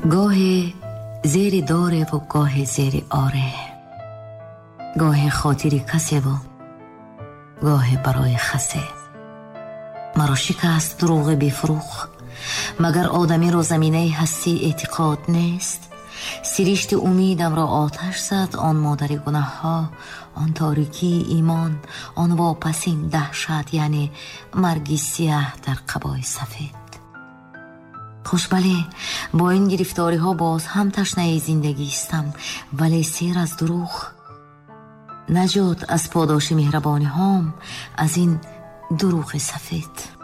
گاهی زیر داره و گاهی زیر آره، گاهی خاطری کسی و گاهی برای خسه. مرا شکست دروغ بیفروخ، مگر آدمی را زمینه هستی اعتقاد نیست؟ سریشت امیدم را آتش زد آن مادر گناه ها، آن تاریکی ایمان، آن واپسین دهشت، یعنی مرگی سیاه در قبای سفید. خوشبلی با این گرفتاری ها باز هم تشنه زندگی استم، ولی سیر از دروغ، نجات از پاداش مهربانی هام از این دروغ سفید.